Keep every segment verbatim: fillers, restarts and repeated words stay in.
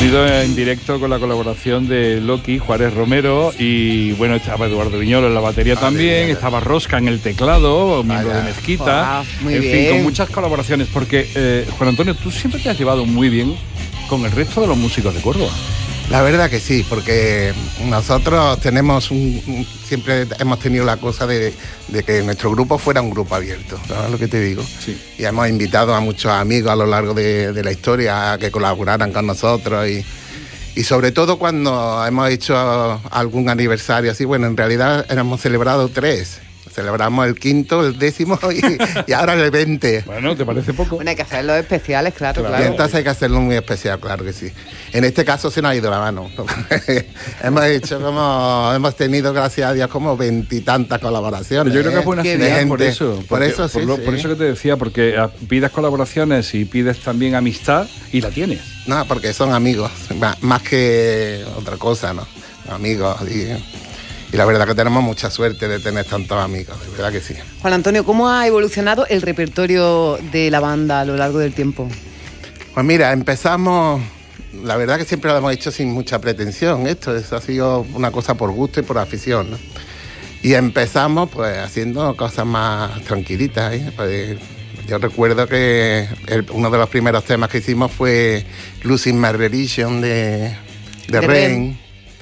sonido en directo con la colaboración de Loki, Juárez Romero, y bueno, estaba Eduardo Viñolo en la batería ah, también, estaba Rosca en el teclado, miembro de Mezquita, wow, muy en bien. fin, con muchas colaboraciones, porque eh, Juan Antonio, tú siempre te has llevado muy bien con el resto de los músicos de Córdoba. La verdad que sí, porque nosotros tenemos un, un siempre hemos tenido la cosa de, de que nuestro grupo fuera un grupo abierto, ¿sabes lo que te digo? Sí. Y hemos invitado a muchos amigos a lo largo de, de la historia a que colaboraran con nosotros y, y sobre todo cuando hemos hecho algún aniversario así, bueno, en realidad hemos celebrado tres. Celebramos el quinto, el décimo y, y ahora el veinte. Bueno, ¿te parece poco? Bueno, hay que hacerlo especiales, claro, claro. claro. Y entonces hay que hacerlo muy especial, claro que sí. En este caso se nos ha ido la mano. hemos hecho como, hemos tenido, gracias a Dios, como veintitantas colaboraciones. Yo creo que es buena ¿eh? señal por eso. Por porque, eso, sí, por, lo, sí. por eso que te decía, porque pides colaboraciones y pides también amistad y la tienes. No, porque son amigos, más que otra cosa, ¿no? Amigos y... Y la verdad que tenemos mucha suerte de tener tantos amigos, de verdad que sí. Juan Antonio, ¿cómo ha evolucionado el repertorio de la banda a lo largo del tiempo? Pues mira, empezamos, la verdad que siempre lo hemos hecho sin mucha pretensión, esto eso ha sido una cosa por gusto y por afición, ¿no? Y empezamos pues haciendo cosas más tranquilitas, ¿eh? Pues, yo recuerdo que el, uno de los primeros temas que hicimos fue Losing My Religion de, de, de Rain.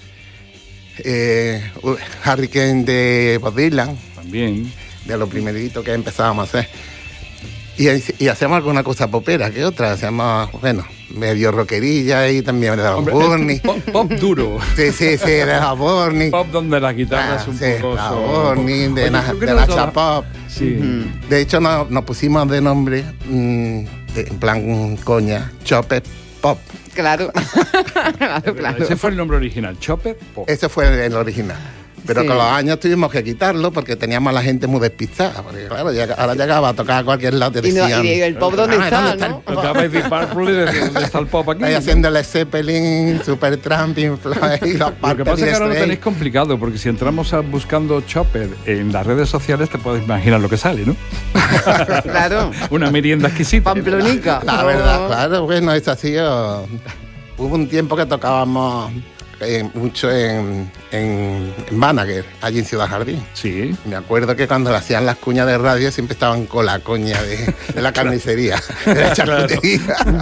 Eh, Hurricane de Bob Dylan también, de lo primerito que empezábamos a hacer y, y hacemos alguna cosa popera que otra, hacemos, bueno, medio rockerilla y también de Bob Burnie, pop, pop duro, sí, sí, sí, de Bob Burnie, pop donde la guitarra ah, es un sí, poco Bob Burnie, de, Oye, na, de Nacha toda... Pop, sí. Mm-hmm. De hecho nos, nos pusimos de nombre mmm, de, en plan coña, Chopper Pop. Claro, claro, claro. Ese fue el nombre original, Chopper Pop. Ese fue el, el original. Pero sí. Con los años tuvimos que quitarlo porque teníamos a la gente muy despistada. Porque claro, llega, ahora llegaba a tocar a cualquier lado te decían... Y, no, y el pop dónde ah, está, ¿dónde ¿no? Está el Baby Purple y de, ¿dónde está el pop aquí? Ahí haciéndole Zeppelin, Supertramp, Pink Floyd, los Lo que pasa es que ahora lo tenéis complicado porque si entramos a buscando Chopper en las redes sociales te puedes imaginar lo que sale, ¿no? Claro. Una merienda exquisita. Pamplonica. La verdad, claro, bueno, eso ha sido... Hubo un tiempo que tocábamos... En, mucho en, en, en Banaguer, allí en Ciudad Jardín. Sí. Me acuerdo que cuando le hacían las cuñas de radio siempre estaban con la coña de, de la carnicería, de la charcutería.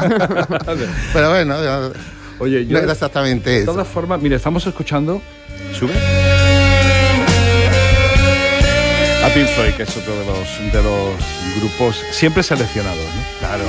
Pero bueno, oye, yo no era exactamente eso. De todas formas, mira, estamos escuchando... ¿Sube? A Pink Floyd, que es otro de los, de los grupos siempre seleccionados, ¿no? Claro.